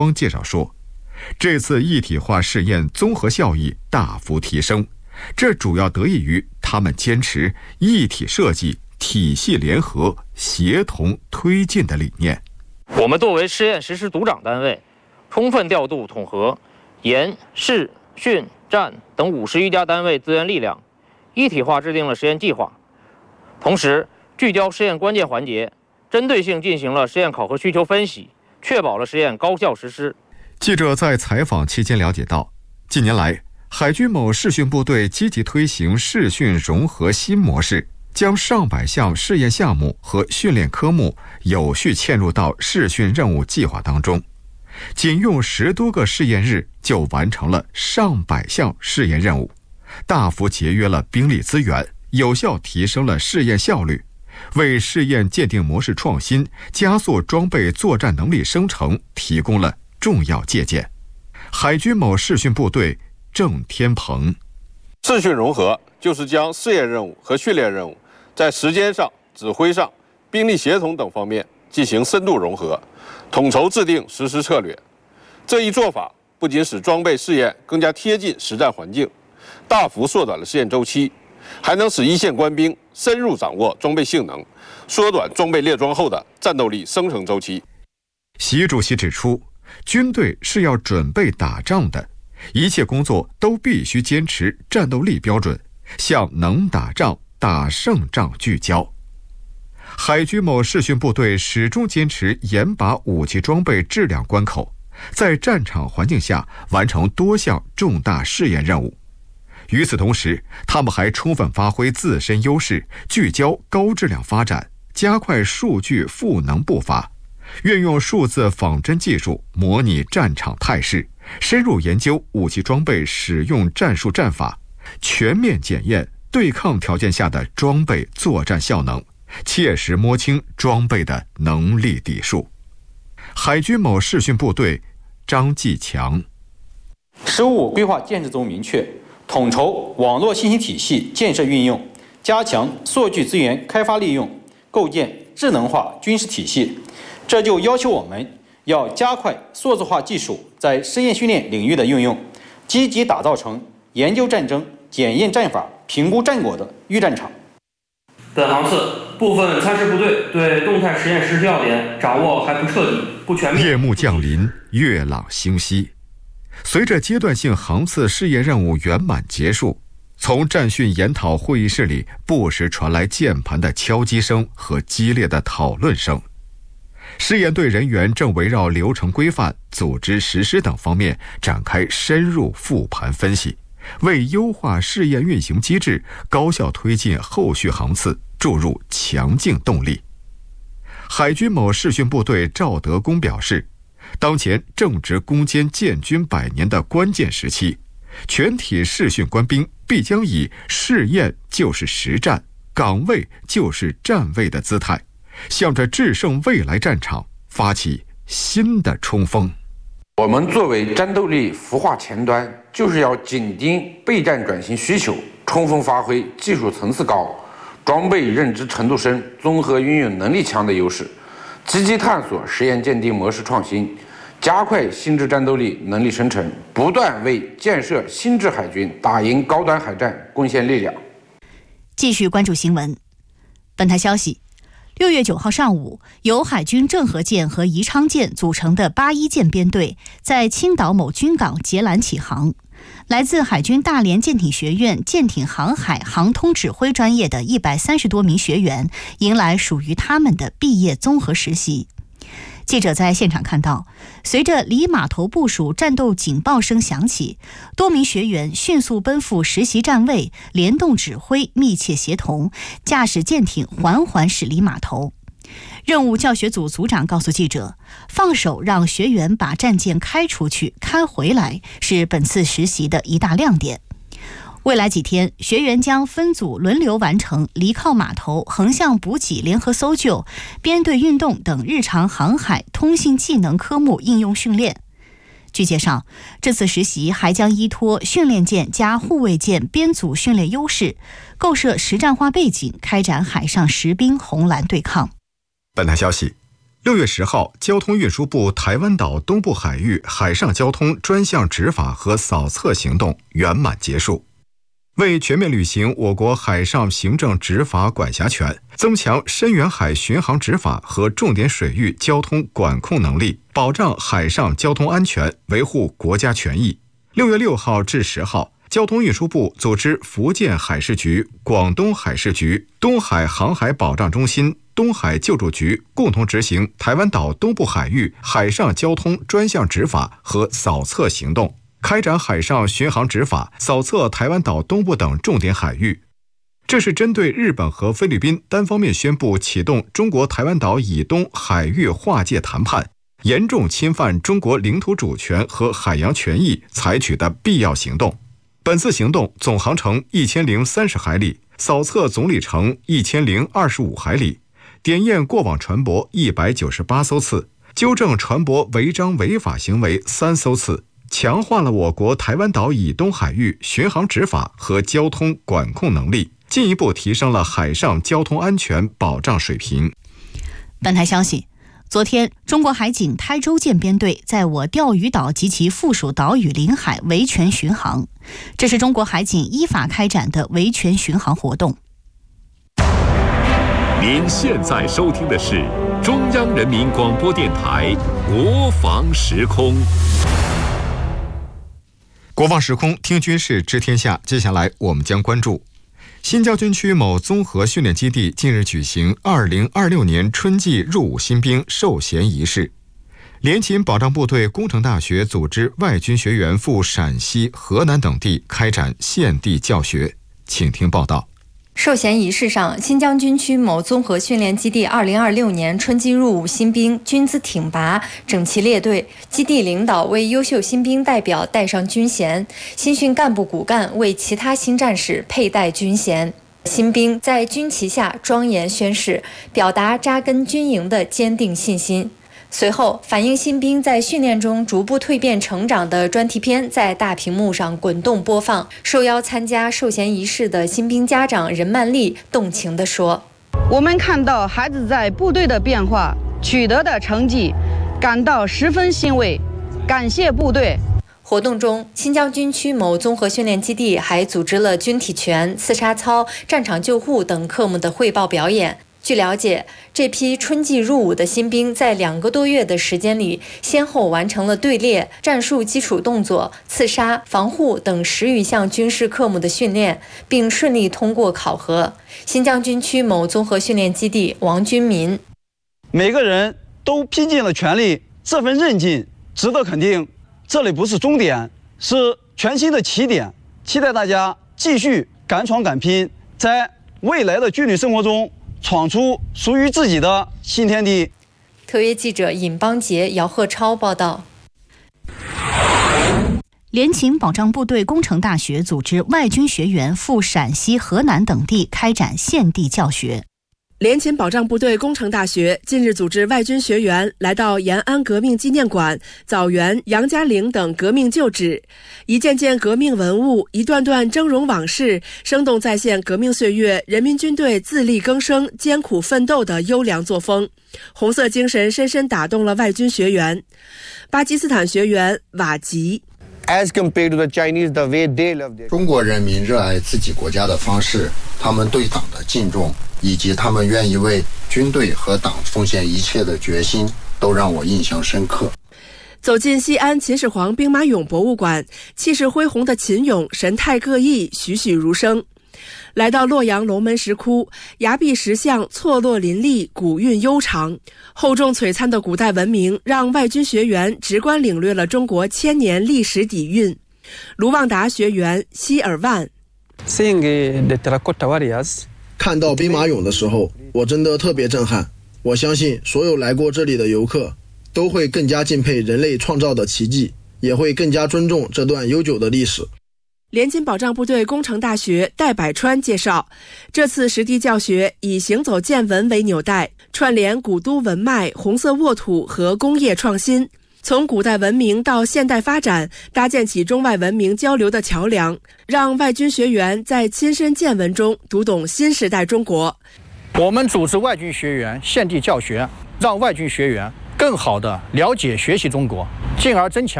汪介绍说，这次一体化试验综合效益大幅提升，这主要得益于他们坚持一体设计、体系联合、协同推进的理念。 我们作为试验实施组长单位，充分调度统合研、试、训、战等50余家单位资源力量，一体化制定了实验计划，同时聚焦实验关键环节，针对性进行了实验考核需求分析，确保了实验高效实施。 记者在采访期间了解到，近年来海军某试训部队积极推行试训融合新模式，将上百项试验项目和训练科目有序嵌入到试训任务计划当中，仅用10多个试验日就完成了上百项试验任务，大幅节约了兵力资源，有效提升了试验效率，为试验鉴定模式创新、加速装备作战能力生成提供了重要借鉴。海军某试训部队郑天鹏： 试训融合就是将试验任务和训练任务在时间上、指挥上、兵力协同等方面进行深度融合，统筹制定实施策略。这一做法不仅使装备试验更加贴近实战环境，大幅缩短了试验周期，还能使一线官兵深入掌握装备性能，缩短装备列装后的战斗力生成周期。 习主席指出，军队是要准备打仗的，一切工作都必须坚持战斗力标准，向能打仗、打胜仗聚焦。海军某试训部队始终坚持严把武器装备质量关口，在战场环境下完成多项重大试验任务。与此同时，他们还充分发挥自身优势，聚焦高质量发展，加快数据赋能步伐，运用数字仿真技术模拟战场态势，深入研究武器装备使用战术战法，全面检验对抗条件下的装备作战效能，切实摸清装备的能力底数。海军某试训部队张继强： 实务规划建设中明确，统筹网络信息体系建设运用，加强数据资源开发利用，构建智能化军事体系。这就要求我们要加快数字化技术在实验训练领域的应用，积极打造成研究战争、检验战法、评估战果的预战场。 本航次部分参试部队对动态实验实施要点掌握还不彻底、不全面。 夜幕降临，月朗星稀。随着阶段性航次试验任务圆满结束，从战训研讨会议室里不时传来键盘的敲击声和激烈的讨论声。试验队人员正围绕流程规范、组织实施等方面展开深入复盘分析，为优化试验运行机制、高效推进后续航次注入强劲动力。海军某试训部队赵德功表示，当前正值攻坚建军100年的关键时期，全体试训官兵必将以试验就是实战、岗位就是站位的姿态，向着制胜未来战场发起新的冲锋。 我们作为战斗力孵化前端，就是要紧盯备战转型需求，充分发挥技术层次高、装备认知程度深、综合运用能力强的优势，积极探索实验鉴定模式创新，加快新质战斗力能力生成，不断为建设新质海军、打赢高端海战贡献力量。 继续关注新闻。本台消息，6月9号上午，由海军郑和舰和宜昌舰组成的81舰编队在青岛某军港截拦起航。来自海军大连舰艇学院舰艇航海航通指挥专业的130多名学员，迎来属于他们的毕业综合实习。记者在现场看到，随着离码头部署战斗警报声响起，多名学员迅速奔赴实习站位，联动指挥，密切协同，驾驶舰艇缓缓驶离码头。任务教学组组长告诉记者，放手让学员把战舰开出去、开回来，是本次实习的一大亮点。未来几天，学员将分组轮流完成离靠码头、横向补给、联合搜救、编队运动等日常航海、通信技能科目应用训练。据介绍，这次实习还将依托训练舰加护卫舰编组训练优势，构设实战化背景，开展海上实兵红蓝对抗。 本台消息， 6月10号，交通运输部台湾岛东部海域海上交通专项执法和扫测行动圆满结束。为全面履行我国海上行政执法管辖权，增强深远海巡航执法和重点水域交通管控能力，保障海上交通安全，维护国家权益。6月6号至10号，交通运输部组织福建海事局、广东海事局、东海航海保障中心、东海救助局共同执行台湾岛东部海域海上交通专项执法和扫测行动，开展海上巡航执法，扫测台湾岛东部等重点海域。这是针对日本和菲律宾单方面宣布启动中国台湾岛以东海域划界谈判，严重侵犯中国领土主权和海洋权益采取的必要行动。本次行动总航程1030海里，扫测总里程1025海里，点验过往船舶198艘次，纠正船舶违章违法行为3艘次，强化了我国台湾岛以东海域巡航执法和交通管控能力，进一步提升了海上交通安全保障水平。 本台消息，昨天，中国海警台州舰编队在我钓鱼岛及其附属岛屿领海维权巡航，这是中国海警依法开展的维权巡航活动。 您现在收听的是中央人民广播电台国防时空。 国防时空，听军事知天下。接下来我们将关注新疆军区某综合训练基地近日举行2026年春季入伍新兵授衔仪式。联勤保障部队工程大学组织外军学员赴陕西、河南等地开展现地教学。请听报道。 授衔仪式上，新疆军区某综合训练基地2026年春季入伍新兵军姿挺拔，整齐列队。基地领导为优秀新兵代表戴上军衔，新训干部骨干为其他新战士佩戴军衔。新兵在军旗下庄严宣誓，表达扎根军营的坚定信心。随后，反映新兵在训练中逐步蜕变成长的专题片在大屏幕上滚动播放。受邀参加授衔仪式的新兵家长任曼丽动情地说：“ 我们看到孩子在部队的变化、取得的成绩，感到十分欣慰，感谢部队。” 活动中，新疆军区某综合训练基地还组织了军体拳、刺杀操、战场救护等科目的汇报表演。据了解，这批春季入伍的新兵在2个多月的时间里，先后完成了队列、战术基础动作、刺杀、防护等10余项军事科目的训练，并顺利通过考核。新疆军区某综合训练基地王军民： 每个人都拼尽了全力，这份韧劲值得肯定。这里不是终点，是全新的起点。期待大家继续敢闯敢拼，在未来的军旅生活中闯出属于自己的新天地。 特约记者尹邦杰、姚鹤超报道。 联勤保障部队工程大学组织外军学员赴陕西、河南等地开展现地教学。 联勤保障部队工程大学近日组织外军学员来到延安革命纪念馆、枣园、杨家岭等革命旧址，一件件革命文物，一段段峥嵘往事，生动再现革命岁月人民军队自力更生、艰苦奋斗的优良作风。红色精神深深打动了外军学员。巴基斯坦学员瓦吉： 中国人民热爱自己国家的方式，他们对党的敬重，以及他们愿意为军队和党奉献一切的决心，都让我印象深刻。 走进西安秦始皇兵马俑博物馆，气势恢宏的秦俑神态各异，栩栩如生。来到洛阳龙门石窟，崖壁石像错落林立，古韵悠长。厚重璀璨的古代文明让外军学员直观领略了中国1000年历史底蕴。卢旺达学员希尔万： 看到兵马俑的时候，我真的特别震撼。我相信所有来过这里的游客都会更加敬佩人类创造的奇迹，也会更加尊重这段悠久的历史。 联勤保障部队工程大学戴百川介绍，这次实地教学以行走见闻为纽带，串联古都文脉、红色沃土和工业创新，从古代文明到现代发展，搭建起中外文明交流的桥梁，让外军学员在亲身见闻中读懂新时代中国。 我们组织外军学员现地教学， 让外军学员更好地了解学习中国，进而增强